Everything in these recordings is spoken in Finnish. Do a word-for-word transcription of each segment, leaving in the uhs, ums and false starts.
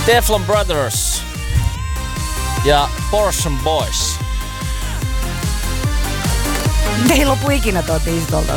Teflon Brothers ja Portion Boys. Ei lopu ikinä tuo biisi tuolta.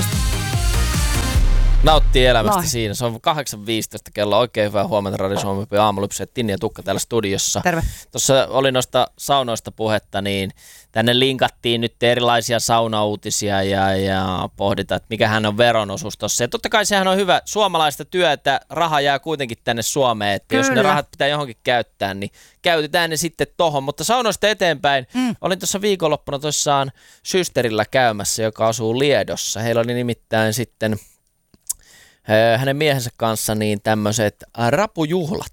Nauttii elämästä Noin. siinä. Se on kahdeksan viisitoista kello. Oikein hyvää huomenta Radio Suomi aamulypsyä. Tinni ja Tukka täällä studiossa. Terve. Tuossa oli noista saunoista puhetta, niin tänne linkattiin nyt erilaisia saunauutisia ja, ja pohditaan, että mikähän on veronosuus tuossa. Ja totta kai sehän on hyvä suomalaista työtä. Raha jää kuitenkin tänne Suomeen. Että jos ne rahat pitää johonkin käyttää, niin käytetään ne sitten tohon. Mutta saunoista eteenpäin. Mm. Olin tuossa viikonloppuna tuossaan systerillä käymässä, joka asuu Liedossa. Heillä oli nimittäin sitten hänen miehensä kanssa niin tämmöiset rapujuhlat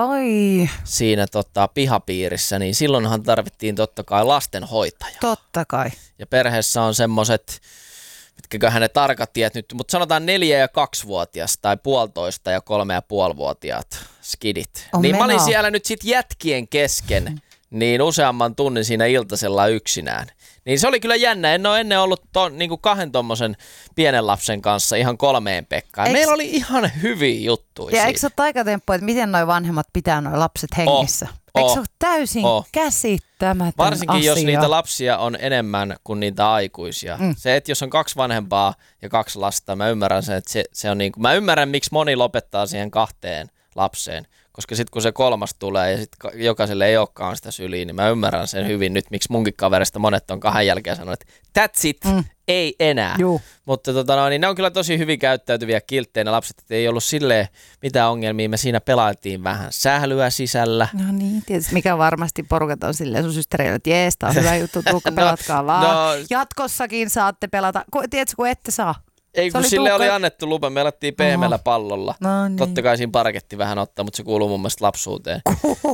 Ai. siinä tota, pihapiirissä, niin silloinhan tarvittiin totta kai lastenhoitaja. Totta kai. Ja perheessä on semmoiset, mitkäköhän ne tarkat tiet nyt, mutta sanotaan neljä- ja kaksivuotias tai puolitoista ja kolme- ja puolivuotiaat skidit. On niin menoa. mä olin siellä nyt sit jätkien kesken, niin useamman tunnin siinä iltasella yksinään. Niin se oli kyllä jännä. En ole ennen ollut ton, niin kuin kahden tommosen pienen lapsen kanssa ihan kolmeen Pekkaan. Eiks... Meillä oli ihan hyviä juttuja. Ja eikö se ole taikatemppu, että miten noi vanhemmat pitää noi lapset hengissä? Oh, eikö oh, se ole täysin oh. käsittämätön Varsinkin asia? jos niitä lapsia on enemmän kuin niitä aikuisia. Mm. Se, että jos on kaksi vanhempaa ja kaksi lasta, mä ymmärrän sen, että se, se on niin kuin, mä ymmärrän, miksi moni lopettaa siihen kahteen lapseen. Koska sitten kun se kolmas tulee ja sitten jokaiselle ei olekaan sitä syliä, niin mä ymmärrän sen hyvin nyt, miksi munkin kaverista monet on kahden jälkeen sanonut, että that's it, mm. ei enää. Juu. Mutta tota, no, niin ne on kyllä tosi hyvin käyttäytyviä kilttejä ne lapset, että ei ollut silleen mitään ongelmia. Me siinä pelailtiin vähän sählyä sisällä. No niin, tietysti mikä varmasti porukat on silleen sun systereille, että jees, tää on hyvä juttu, Tuukka, pelatkaa no, vaan. no, Jatkossakin saatte pelata, tiedätkö kun ette saa. Ei, kun sille Tuukka... oli annettu lupa. Me alettiin pehmeällä pallolla. No niin. Totta kai siinä parketti vähän ottaa, mutta se kuuluu mun mielestä lapsuuteen.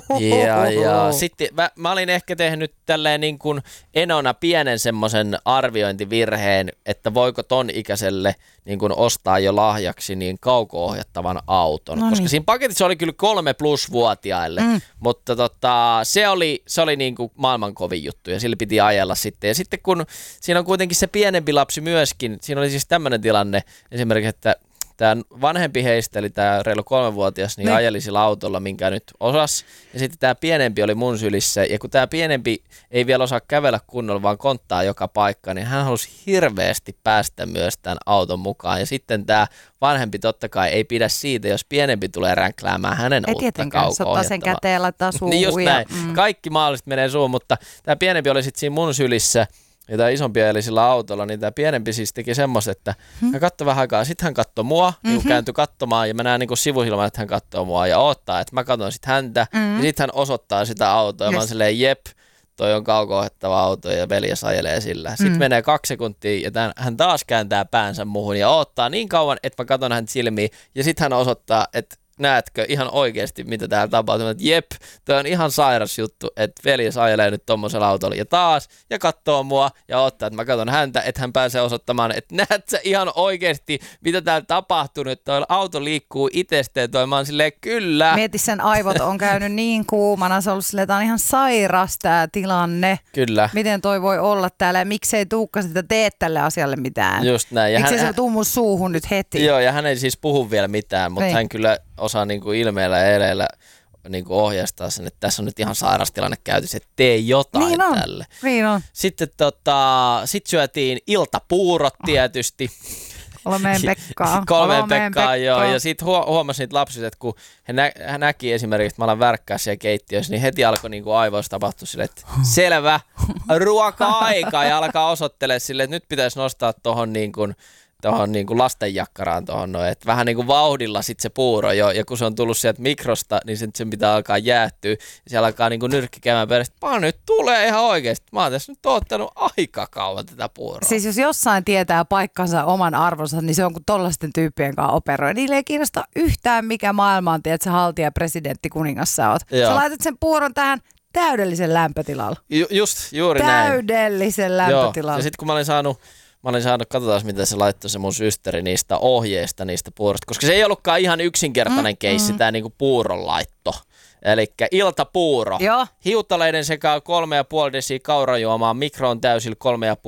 ja, ja sitten mä, mä olin ehkä tehnyt tälleen niin kuin enona pienen semmoisen arviointivirheen, että voiko ton ikäiselle niin kuin ostaa jo lahjaksi niin kauko-ohjattavan auton. No niin. Koska siinä paketissa oli kyllä kolme plus-vuotiaille, mm. mutta tota, se oli, se oli niin kuin maailman kovin juttu ja sillä piti ajella sitten. Ja sitten kun siinä on kuitenkin se pienempi lapsi myöskin, siinä oli siis tämmöinen tilanne esimerkiksi, että tämä vanhempi heistä, eli tämä reilu kolmevuotias, niin ne. ajeli sillä autolla, minkä nyt osasi. Ja sitten tämä pienempi oli mun sylissä. Ja kun tämä pienempi ei vielä osaa kävellä kunnolla, vaan konttaa joka paikka, niin hän halusi hirveästi päästä myös tämän auton mukaan. Ja sitten tämä vanhempi totta kai ei pidä siitä, jos pienempi tulee ränkläämään hänen ei uutta kauko-ohjattavaa. Se ottaa sen käteen ja laittaa suuhun. Niin just näin. Mm. Kaikki mahdolliset menee suuhun, mutta tämä pienempi oli sitten siinä mun sylissä. Ja tämä isompi eli sillä autolla, niin tämä pienempi siis teki semmoista, että hmm. hän katsoi vähän aikaa, sitten hän katsoi mua, mm-hmm. niin kääntyi katsomaan ja mä näen niin sivuhilman, että hän katsoo mua ja odottaa, että mä katson sitten häntä mm-hmm. ja sitten hän osoittaa sitä autoa ja yes. mä oon silleen, jep, toi on kauko-ohjattava auto ja veljes ajelee sillä. Sitten mm-hmm. menee kaksi sekuntia ja tämän, hän taas kääntää päänsä muhun ja odottaa niin kauan, että mä katson hän silmiin ja sitten hän osoittaa, että näetkö ihan oikeasti, mitä täällä tapahtuu? Että jep, toi on ihan sairas juttu, että veljes ajelee nyt tommosella autolla. Ja taas, ja katsoo mua ja ottaa, että mä katson häntä, että hän pääsee osoittamaan, että näet sä ihan oikeasti, mitä täällä tapahtuu nyt. Toi auto liikkuu itsestään, toi mä oon silleen, kyllä. Mieti, sen aivot on käynyt niin kuumana, se on ollut silleen, että on ihan sairas tää tilanne. Kyllä. Miten toi voi olla täällä ja miksei Tuukka sitä tee tälle asialle mitään? Just näin. Ja miksei hän, se tuu mun suuhun nyt heti? Joo, ja hän ei siis puhu vielä mitään, mutta ei. hän kyllä osaa niin kuin ilmeellä ja eleillä niin kuin ohjastaa sen, että tässä on nyt ihan sairas tilanne käytössä, että tee jotain niin on. tälle. Niin on. Sitten tota, sit syötiin iltapuurot tietysti. Kolmeen Pekkaa. Kolmeen Pekkaa, joo. Ja sitten huomasin niitä lapset, että kun he, nä- he näki esimerkiksi, että mä alan värkkää siellä keittiössä, niin heti alkoi niinku aivoissa tapahtua silleen, että selvä, ruoka-aika, ja alkaa osoittelemaan silleen, että nyt pitäisi nostaa tuohon niin kuin tuohon niinku lastenjakkaraan tuohon noin, että vähän niinku vauhdilla sit se puuro jo, ja kun se on tullut sieltä mikrosta, niin sen, sen pitää alkaa jäähtyä, ja siellä alkaa niinku nyrkki käymään perästä, vaan nyt tulee ihan oikeasti, mä oon tässä nyt ottanut aika kauan tätä puuroa. Siis jos jossain tietää paikkansa oman arvonsa, niin se on kuin tollaisten tyyppien kanssa operoi. Niille ei kiinnosta yhtään mikä maailma on, tiedät sä haltija, presidentti, kuningas sä oot. Joo. Sä laitat sen puuron tähän täydellisen lämpötilalla. Ju- just, juuri näin. Täydellisen lämpötilalla. Joo. Ja sitten kun mä olin saanut Mä olin saanut, katsotaan mitä se laittoi se mun systeri niistä ohjeista niistä puurosta, koska se ei ollutkaan ihan yksinkertainen mm, keissi mm. tää niinku puuron laitto. Elikkä iltapuuro. Joo. Hiutaleiden sekä kolme ja puoli desiä kaurajuomaa mikroon täysillä kolme ja puoli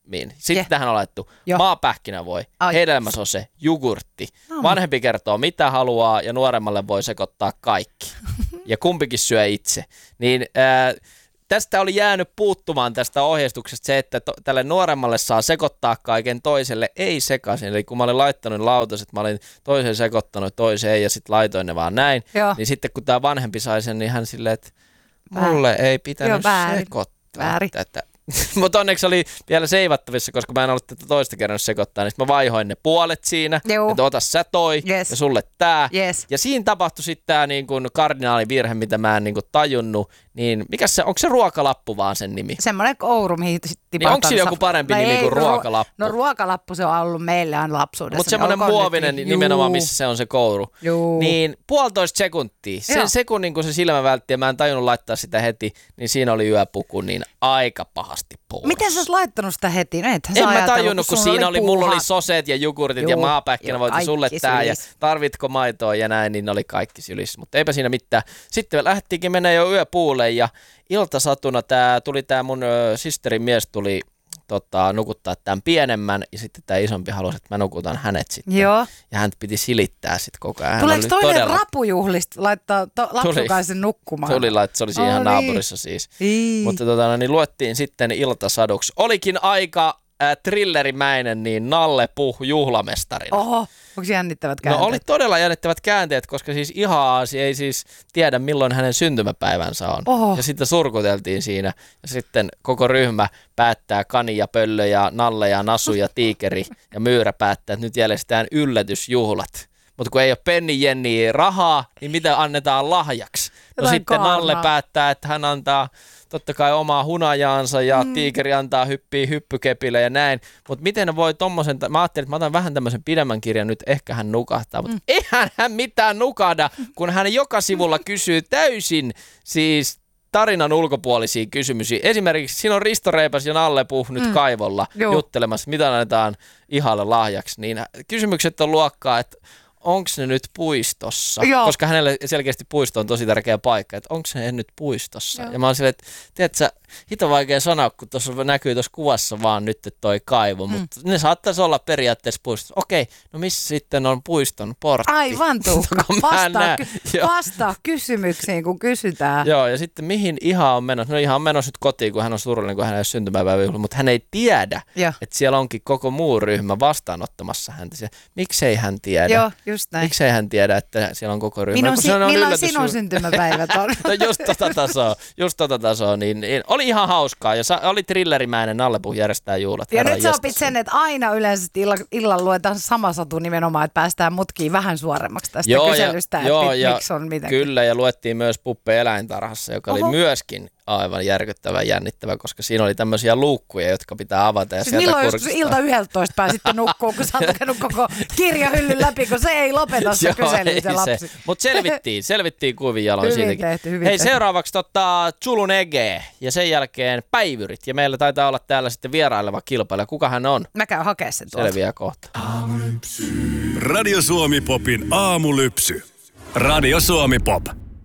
Sitten yeah. tähän on laittu maapähkinävoi, hedelmäsose, jogurtti. No. Vanhempi kertoo mitä haluaa ja nuoremmalle voi sekoittaa kaikki. Ja kumpikin syö itse. Niin ää, tästä oli jäänyt puuttumaan tästä ohjeistuksesta se, että to, tälle nuoremmalle saa sekoittaa kaiken, toiselle ei sekaisin. Eli kun mä olin laittanut lautaset, mä olin toisen sekoittanut, toiseen ja sitten laitoin ne vaan näin. Joo. Niin sitten kun tämä vanhempi sai sen, niin hän silleen, että mulle Väärin. ei pitänyt Joo, sekoittaa Väärin. tätä. Mutta onneksi oli vielä seivattavissa, koska mä en ollut tätä toista kerran sekoittaa, niin mä vaihoin ne puolet siinä, Joo. että ota sä toi yes. ja sulle tää. Yes. Ja siinä tapahtui sitten tää niin kun kardinaalivirhe, mitä mä en niin kun tajunnut, niin mikä se, onko se ruokalappu vaan sen nimi? Semmoinen kouru, mihin tipahtaa. Niin onko sillä joku parempi no nimi ei, kuin ruokalappu? No ruokalappu se on ollut meille aina lapsuudessa. Mutta semmoinen muovinen niin, nimenomaan, missä se on se kouru. Juu. Niin puolitoista sekuntia. Sen Joo. sekunnin, kun se silmä vältti ja mä en tajunnut laittaa sitä heti, niin siinä oli yöpuku niin aika pahasti puolessa. Miten sä oot laittanut sitä heti? No, en mä tajunnut, kun, kun siinä oli, mulla oli soseet ja jogurtit Juu. ja maapähkinävoita sulle tää ja tarvitko maitoa ja näin, niin ne oli kaikki sylissä. Mutta eipä siinä mitään. Sitten lähdettiinkin mennä jo yöpuulle ja iltasatuna tää, tuli tää mun ö, sisterin mies tuli tota, nukuttaa tämän pienemmän ja sitten tämä isompi halusi, että mä nukutan hänet sitten. Joo. Ja hän piti silittää sitten koko ajan. Tuleeko toinen todella... rapujuhlista laittaa to, lapsukaisen nukkumaan? Tuli, se oli siinä ihan naapurissa siis. Ii. Mutta tota, niin luettiin sitten iltasaduksi. Olikin aika äh, thrillerimäinen, niin Nalle Puh juhlamestarina. Oho. Onko jännittävät käänteet? No oli todella jännittävät käänteet, koska siis Ihaasi ei siis tiedä milloin hänen syntymäpäivänsä on. Oho. Ja sitten surkuteltiin siinä. Ja sitten koko ryhmä päättää, Kani ja Pöllö ja Nalle ja Nasu ja Tiikeri ja Myyrä päättää, että nyt järjestetään yllätysjuhlat. Mutta kun ei ole penni jenniä rahaa, niin mitä annetaan lahjaksi? No Jotain sitten kaarnaa. Nalle päättää, että hän antaa totta kai omaa hunajaansa ja mm. Tiikeri antaa hyppiä hyppykepille ja näin. Mutta miten ne voi tommosen, mä ajattelin, että mä otan vähän tämmöisen pidemmän kirjan, nyt ehkä hän nukahtaa. Mutta mm. eihän hän mitään nukahda, kun hän joka sivulla kysyy täysin siis tarinan ulkopuolisia kysymyksiä. Esimerkiksi siinä on Risto Reipäs ja Nalle Puh nyt mm. kaivolla Joo. juttelemassa, mitä annetaan Ihalle lahjaksi. Niin kysymykset on luokkaa, että onko ne nyt puistossa? Joo. Koska hänelle selkeästi puisto on tosi tärkeä paikka, että onko ne nyt puistossa? Joo. Ja mä oon silleen, että tiedätkö sä, hito vaikea sanoa, kun tuossa näkyy tuossa kuvassa vaan nyt toi kaivo, mm. mutta ne saattaisi olla periaatteessa puistossa. Okei, no missä sitten on puiston portti? Aivan Tuukka, vastaa, ky- vastaa kysymyksiin, kun kysytään. Joo, ja sitten mihin Iha on menossa? No Iha on menossa nyt kotiin, kun hän on surullinen, kun hän ei ole syntymäpäiväjuhla, mutta hän ei tiedä, Joo. että siellä onkin koko muu ryhmä vastaanottamassa häntä. Miksei hän tiedä? Joo, just näin. Miksei hän tiedä, että siellä on koko ryhmä? Minun, si- on milloin yllätys... sinun syntymäpäivät on? No just tota tasoa, just tota tasoa, niin, niin oli ihan hauskaa ja sa- oli thrillerimäinen, Nalle Puh järjestää juhlat. Ja nyt sä opit sen, että aina yleensä illa, illalla luetaan sama satu nimenomaan, että päästään mutkiin vähän suoremmaksi tästä joo, kyselystä, ja, että joo, ja miksi on mitäkin. Kyllä, ja luettiin myös Puppe eläintarhassa, joka Oho. oli myöskin aivan järkyttävä jännittävä, koska siinä oli tämmöisiä luukkuja, jotka pitää avata ja siis sieltä kurkistaa. Ilta yhdeltätoista pääsitte nukkuun, kun sä oot lukenut koko kirjahyllyn läpi, kun se ei lopeta se kysely se lapsi. Mutta selvittiin, selvittiin kuivin jaloin siitäkin. Tehty, hyvin Hei, tehty. Seuraavaksi tota, Zulun Ege ja sen jälkeen päivyrit. Ja meillä taitaa olla täällä sitten vieraileva kilpailija. Kuka hän on? Mä käyn hakea sen tuolta. Selviää kohta. Radio Suomi Popin aamulypsy. Radio Suomi Pop.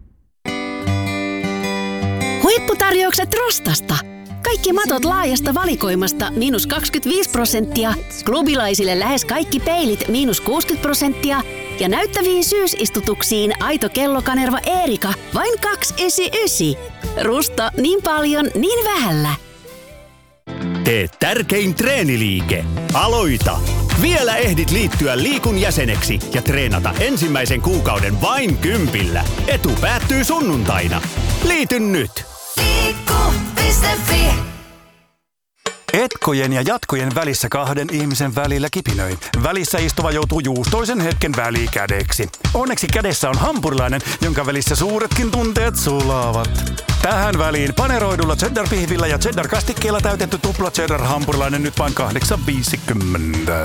Huipputarjoukset Rostasta. Kaikki matot laajasta valikoimasta miinus kaksikymmentäviisi prosenttia, klubilaisille lähes kaikki peilit miinus kuusikymmentä prosenttia ja näyttäviin syysistutuksiin aito kellokanerva Eerika vain kaksisataayhdeksänkymmentäyhdeksän. Rusta niin paljon, niin vähällä. Tee tärkein treeniliike. Aloita! Vielä ehdit liittyä Liikun jäseneksi ja treenata ensimmäisen kuukauden vain kympillä. Etu päättyy sunnuntaina. Liity nyt! Liikku piste fi Etkojen ja jatkojen välissä kahden ihmisen välillä kipinöi. Välissä istuva joutuu juustoisen hetken välikädeksi. Onneksi kädessä on hampurilainen, jonka välissä suuretkin tunteet sulaavat. Tähän väliin paneroidulla cheddar-pihvillä ja cheddar-kastikkeella täytetty tupla cheddar-hampurilainen nyt vain kahdeksan viisikymmentä.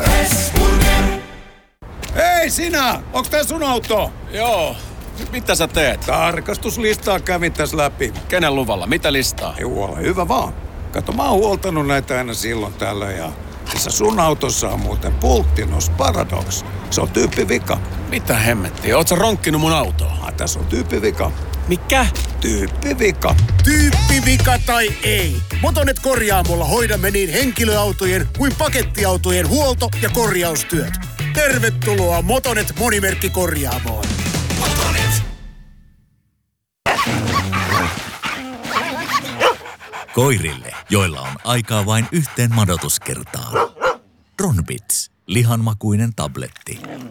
Hei sinä! Onks tää sun auto? Joo. Mitä sä teet? Tarkastuslistaa kävin tässä läpi. Kenen luvalla? Mitä listaa? Joo, hyvä vaan. Kato, mä oon huoltanut näitä aina silloin tällä ja Tässä sun autossa on muuten Pulttinus Paradox. Se on tyyppivika. Mitä hemmettiä? Oot sä ronkkinut mun autoa? Ah, tässä on tyyppivika. Mikä? Tyyppivika. Tyyppivika tai ei. Motonet Korjaamolla hoidamme niin henkilöautojen kuin pakettiautojen huolto- ja korjaustyöt. Tervetuloa Motonet Monimerkkikorjaamoon. Motonet. Koirille, joilla on aikaa vain yhteen madotuskertaan. Ronbits, lihanmakuinen tabletti.